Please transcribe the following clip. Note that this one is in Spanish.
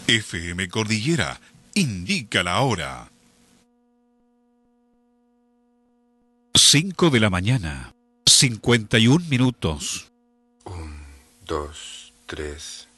FM Cordillera indica la hora. 5 de la mañana, 51 minutos. 1, 2, 3.